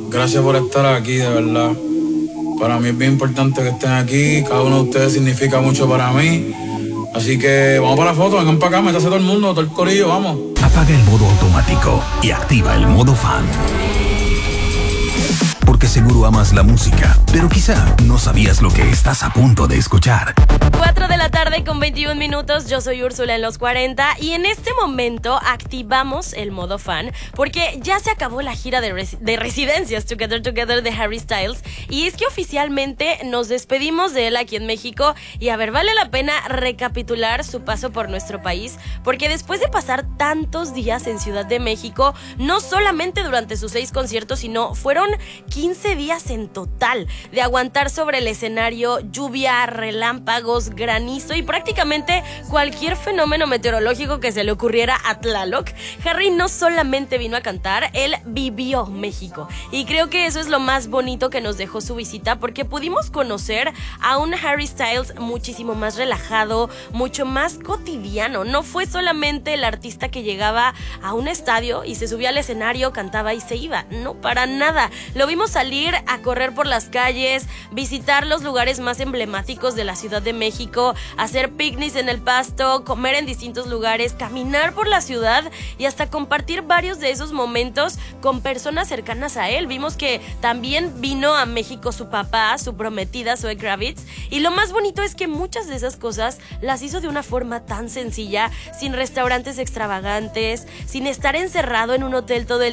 Gracias por estar aquí, de verdad. Para mí es bien importante que estén aquí. Cada uno de ustedes significa mucho para mí. Así que vamos para la foto, vengan para acá, métase todo el mundo, todo el corillo, vamos. Apaga el modo automático y activa el modo fan. Porque seguro amas la música, pero quizá no sabías lo que estás a punto de escuchar. 4 de la tarde con 21 minutos, yo soy Úrsula en los 40 y en este momento activamos el modo fan porque ya se acabó la gira de residencias Together Together de Harry Styles y es que oficialmente nos despedimos de él aquí en México y a ver, vale la pena recapitular su paso por nuestro país porque después de pasar tantos días en Ciudad de México, no solamente durante sus 6 conciertos, sino fueron 15 días en total de aguantar sobre el escenario lluvia, relámpagos, granizo y prácticamente cualquier fenómeno meteorológico que se le ocurriera a Tlaloc. Harry no solamente vino a cantar, él vivió México y creo que eso es lo más bonito que nos dejó su visita porque pudimos conocer a un Harry Styles muchísimo más relajado, mucho más cotidiano. No fue solamente el artista que llegaba a un estadio y se subía al escenario, cantaba y se iba, no, para nada. Lo vimos salir a correr por las calles, visitar los lugares más emblemáticos de la Ciudad de México, hacer picnics en el pasto, comer en distintos lugares, caminar por la ciudad y hasta compartir varios de esos momentos con personas cercanas a él. Vimos que también vino a México su papá, su prometida Zoe Kravitz, y lo más bonito es que muchas de esas cosas las hizo de una forma tan sencilla, sin restaurantes extravagantes, sin estar encerrado en un hotel todo el